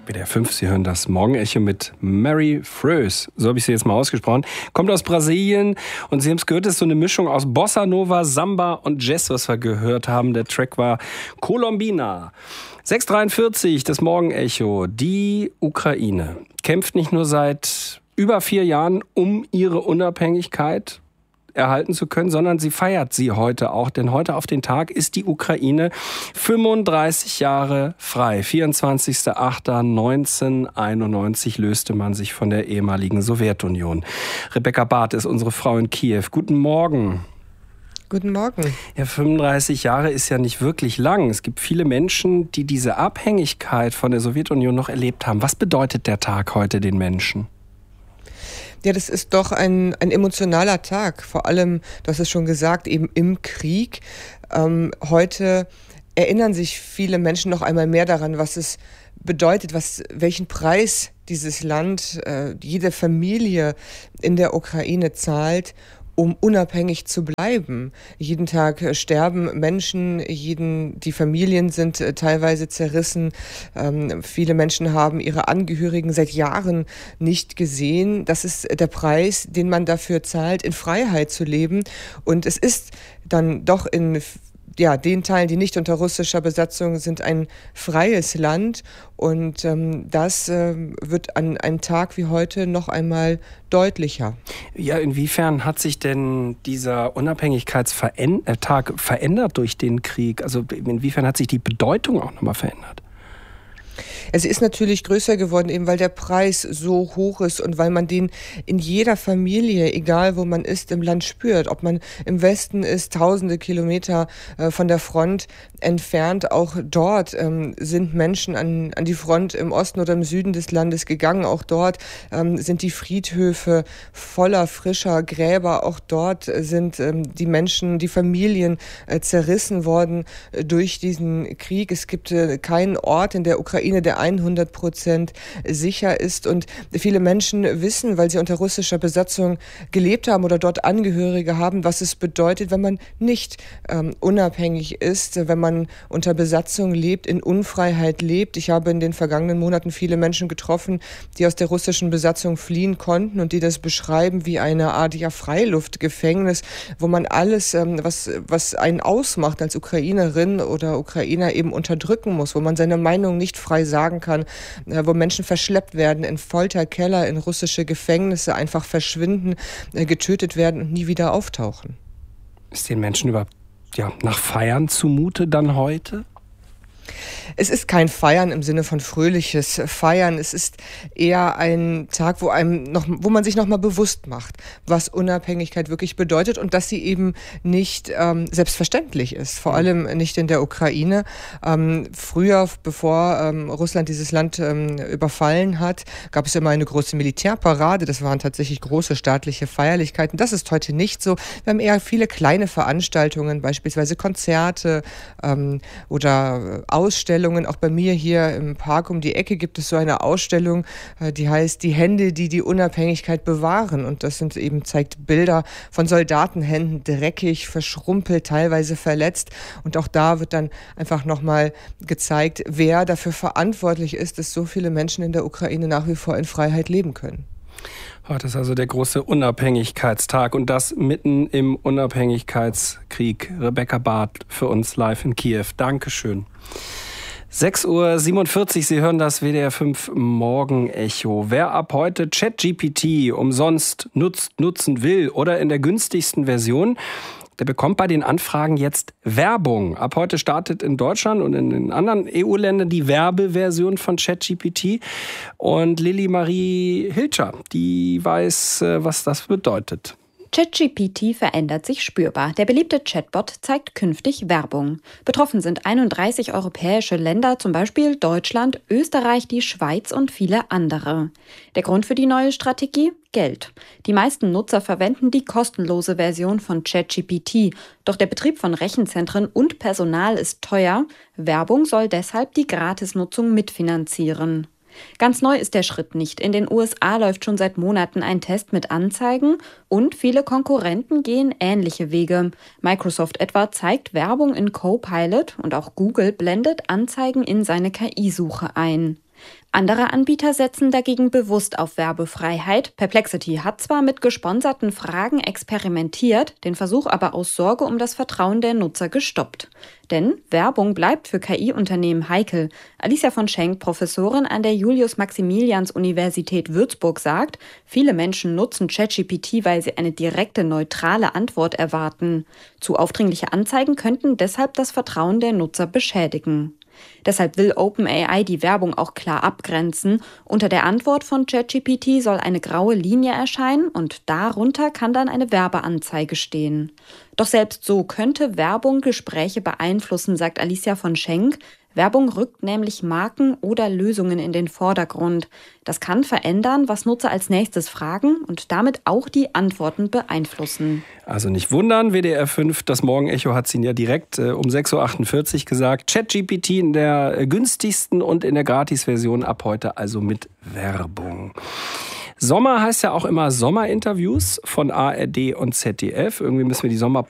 WDR 5, Sie hören das Morgenecho mit Mary Froese. So habe ich sie jetzt mal ausgesprochen. Kommt aus Brasilien und Sie haben es gehört, das ist so eine Mischung aus Bossa Nova, Samba und Jazz, was wir gehört haben. Der Track war Colombina. 6:43, das Morgenecho. Die Ukraine kämpft nicht nur seit über 4 Jahren um ihre Unabhängigkeit erhalten zu können, sondern sie feiert sie heute auch. Denn heute auf den Tag ist die Ukraine 35 Jahre frei. 24.08.1991 löste man sich von der ehemaligen Sowjetunion. Rebecca Barth ist unsere Frau in Kiew. Guten Morgen. Guten Morgen. Ja, 35 Jahre ist ja nicht wirklich lang. Es gibt viele Menschen, die diese Abhängigkeit von der Sowjetunion noch erlebt haben. Was bedeutet der Tag heute den Menschen? Ja, das ist doch ein emotionaler Tag. Vor allem, du hast es schon gesagt, eben im Krieg. Heute erinnern sich viele Menschen noch einmal mehr daran, was es bedeutet, welchen Preis dieses Land, jede Familie in der Ukraine zahlt, um unabhängig zu bleiben. Jeden Tag sterben Menschen, die Familien sind teilweise zerrissen. Viele Menschen haben ihre Angehörigen seit Jahren nicht gesehen. Das ist der Preis, den man dafür zahlt, in Freiheit zu leben. Und es ist dann doch in den Teilen, die nicht unter russischer Besatzung sind, ein freies Land. Und das wird an einem Tag wie heute noch einmal deutlicher. Ja, inwiefern hat sich denn dieser Unabhängigkeitstag verändert durch den Krieg? Also inwiefern hat sich die Bedeutung auch nochmal verändert? Es ist natürlich größer geworden, eben weil der Preis so hoch ist und weil man den in jeder Familie, egal wo man ist, im Land spürt. Ob man im Westen ist, tausende Kilometer von der Front entfernt, auch dort sind Menschen an die Front im Osten oder im Süden des Landes gegangen. Auch dort sind die Friedhöfe voller frischer Gräber. Auch dort sind die Menschen, die Familien zerrissen worden durch diesen Krieg. Es gibt keinen Ort in der Ukraine, der 100% sicher ist. Und viele Menschen wissen, weil sie unter russischer Besatzung gelebt haben oder dort Angehörige haben, was es bedeutet, wenn man nicht unabhängig ist, wenn man unter Besatzung lebt, in Unfreiheit lebt. Ich habe in den vergangenen Monaten viele Menschen getroffen, die aus der russischen Besatzung fliehen konnten und die das beschreiben wie eine Art Freiluftgefängnis, wo man alles, was einen ausmacht als Ukrainerin oder Ukrainer, eben unterdrücken muss, wo man seine Meinung nicht frei sagen kann, wo Menschen verschleppt werden in Folterkeller, in russische Gefängnisse, einfach verschwinden, getötet werden und nie wieder auftauchen. Ist den Menschen überhaupt nach Feiern zumute dann heute? Es ist kein Feiern im Sinne von fröhliches Feiern. Es ist eher ein Tag, wo man sich noch mal bewusst macht, was Unabhängigkeit wirklich bedeutet und dass sie eben nicht selbstverständlich ist. Vor allem nicht in der Ukraine. Früher, bevor Russland dieses Land überfallen hat, gab es immer eine große Militärparade. Das waren tatsächlich große staatliche Feierlichkeiten. Das ist heute nicht so. Wir haben eher viele kleine Veranstaltungen, beispielsweise Konzerte oder Ausstellungen. Auch bei mir hier im Park um die Ecke gibt es so eine Ausstellung, die heißt Die Hände, die die Unabhängigkeit bewahren. Und das zeigt Bilder von Soldatenhänden, dreckig, verschrumpelt, teilweise verletzt. Und auch da wird dann einfach nochmal gezeigt, wer dafür verantwortlich ist, dass so viele Menschen in der Ukraine nach wie vor in Freiheit leben können. Heute ist also der große Unabhängigkeitstag und das mitten im Unabhängigkeitskrieg. Rebecca Barth für uns live in Kiew. Dankeschön. 6:47 Uhr, Sie hören das WDR 5 Morgenecho. Wer ab heute ChatGPT umsonst nutzen will oder in der günstigsten Version, der bekommt bei den Anfragen jetzt Werbung. Ab heute startet in Deutschland und in den anderen EU-Ländern die Werbeversion von ChatGPT. Und Lilly Marie Hilscher, die weiß, was das bedeutet. ChatGPT verändert sich spürbar. Der beliebte Chatbot zeigt künftig Werbung. Betroffen sind 31 europäische Länder, zum Beispiel Deutschland, Österreich, die Schweiz und viele andere. Der Grund für die neue Strategie? Geld. Die meisten Nutzer verwenden die kostenlose Version von ChatGPT. Doch der Betrieb von Rechenzentren und Personal ist teuer. Werbung soll deshalb die Gratisnutzung mitfinanzieren. Ganz neu ist der Schritt nicht. In den USA läuft schon seit Monaten ein Test mit Anzeigen und viele Konkurrenten gehen ähnliche Wege. Microsoft etwa zeigt Werbung in Copilot und auch Google blendet Anzeigen in seine KI-Suche ein. Andere Anbieter setzen dagegen bewusst auf Werbefreiheit. Perplexity hat zwar mit gesponserten Fragen experimentiert, den Versuch aber aus Sorge um das Vertrauen der Nutzer gestoppt. Denn Werbung bleibt für KI-Unternehmen heikel. Alicia von Schenk, Professorin an der Julius-Maximilians-Universität Würzburg, sagt, viele Menschen nutzen ChatGPT, weil sie eine direkte, neutrale Antwort erwarten. Zu aufdringliche Anzeigen könnten deshalb das Vertrauen der Nutzer beschädigen. Deshalb will OpenAI die Werbung auch klar abgrenzen. Unter der Antwort von ChatGPT soll eine graue Linie erscheinen und darunter kann dann eine Werbeanzeige stehen. Doch selbst so könnte Werbung Gespräche beeinflussen, sagt Alicia von Schenk. Werbung rückt nämlich Marken oder Lösungen in den Vordergrund. Das kann verändern, was Nutzer als nächstes fragen und damit auch die Antworten beeinflussen. Also nicht wundern, WDR 5, das Morgenecho hat es Ihnen ja direkt um 6.48 Uhr gesagt. ChatGPT in der günstigsten und in der Gratis-Version ab heute also mit Werbung. Sommer heißt ja auch immer Sommerinterviews von ARD und ZDF. Irgendwie müssen wir die Sommerpause